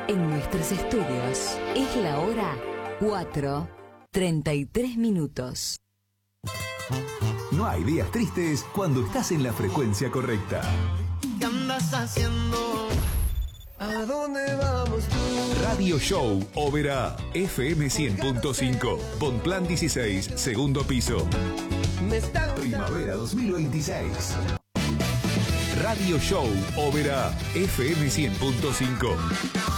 En nuestros estudios es la hora 4:33. No hay días tristes cuando estás en la frecuencia correcta. ¿Qué andas haciendo? ¿A dónde vamos tú? Radio Show Oberá, FM 100.5, Bonplan 16, segundo piso. Primavera 2026. Radio Show Oberá, FM 100.5.